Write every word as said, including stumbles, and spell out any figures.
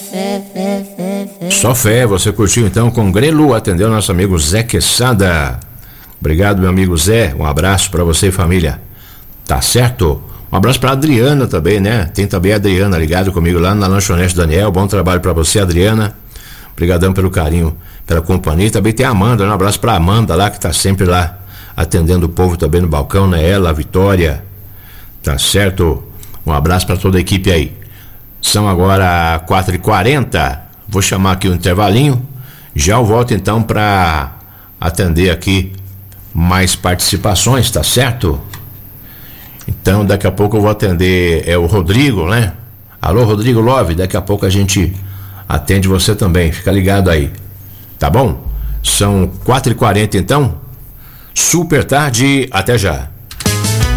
Só fé, você curtiu então com Grelo, atendeu nosso amigo Zé Quesada. Obrigado, meu amigo Zé, um abraço pra você e família. Tá certo? Um abraço pra Adriana também, né? Tem também a Adriana ligado comigo lá na Lanchonete Daniel. Bom trabalho pra você, Adriana. Obrigadão pelo carinho, pela companhia. Também tem a Amanda, um abraço pra Amanda lá, que tá sempre lá atendendo o povo também no balcão, né? Ela, a Vitória. Tá certo? Um abraço pra toda a equipe aí. São agora quatro e quarenta. Vou chamar aqui um intervalinho. Já eu volto então pra atender aqui mais participações, tá certo? Então daqui a pouco eu vou atender é o Rodrigo, né? Alô, Rodrigo Love, daqui a pouco a gente atende você também, fica ligado aí, tá bom? São quatro e quarenta então, super tarde, até já.